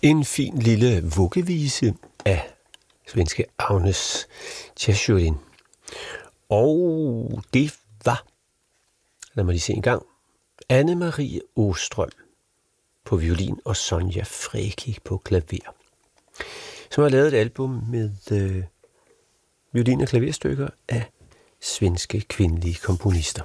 En fin lille vuggevise af svenske Agnes Tjæsjørin. Og det var, lad mig lige se en gang, Anne-Marie Åstrøm på violin og Sonja Freki på klaver, som har lavet et album med violin- og klaverstykker af svenske kvindelige komponister.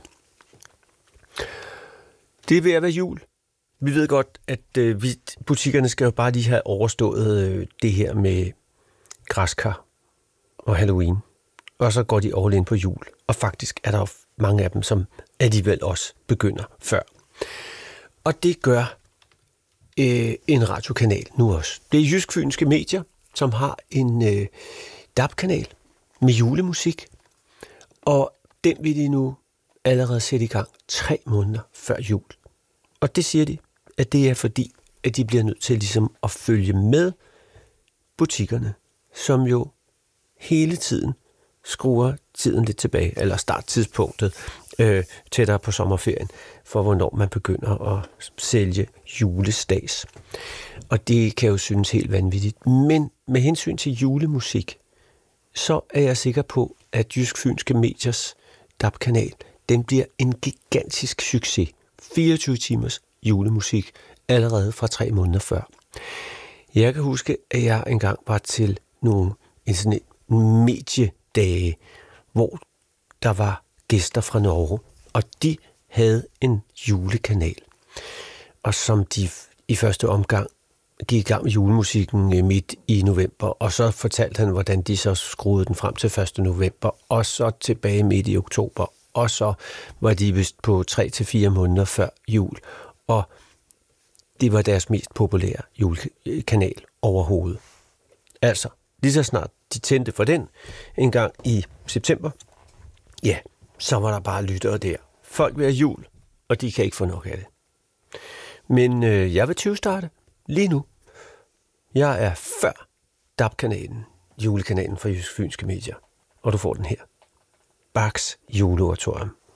Det er ved at være jul. Vi ved godt, at butikkerne skal jo bare lige have overstået det her med græskar og Halloween. Og så går de all in på jul. Og faktisk er der jo mange af dem, som alligevel også begynder før. Og det gør en radiokanal nu også. Det er Jysk Fynske Medier, som har en DAB-kanal med julemusik. Og den vil de nu allerede sætte i gang 3 måneder før jul. Og det siger de, at det er fordi, at de bliver nødt til ligesom at følge med butikkerne, som jo hele tiden skruer tiden lidt tilbage, eller starttidspunktet tættere på sommerferien, for hvornår man begynder at sælge julestads. Og det kan jo synes helt vanvittigt. Men med hensyn til julemusik, så er jeg sikker på, at Jysk Fynske Mediers DAB-kanal, den bliver en gigantisk succes. 24 timers julemusik allerede fra 3 måneder før. Jeg kan huske, at jeg engang var til sådan en mediedage, hvor der var gæster fra Norge, og de havde en julekanal. Og som de i første omgang gik i gang med julemusikken midt i november, og så fortalte han, hvordan de så skruede den frem til 1. november, og så tilbage midt i oktober, og så var de vist på 3-4 måneder før jul, og det var deres mest populære julekanal overhovedet. Altså, lige så snart de tændte for den en gang i september, ja, så var der bare lyttere der. Folk vil have jul, og de kan ikke få nok af det. Men jeg vil 20-starte lige nu. Jeg er før DAB-kanalen, julekanalen fra Jysk Fynske Medier, og du får den her. Bachs juleoratorium